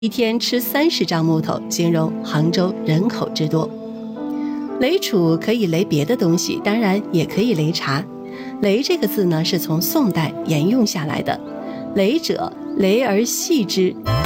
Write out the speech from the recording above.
一天吃30张木头，形容杭州人口之多。擂杵可以擂别的东西，当然也可以擂茶。擂这个字呢，是从宋代沿用下来的。擂者，擂而细之，